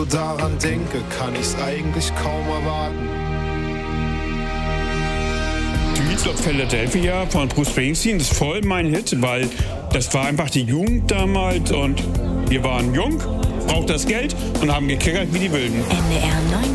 Daran denke, kann ich's eigentlich kaum erwarten. Streets of Philadelphia von Bruce Springsteen ist voll mein Hit, weil das war einfach die Jugend damals und wir waren jung, brauchten das Geld und haben gekickert wie die Wilden. NDR 9.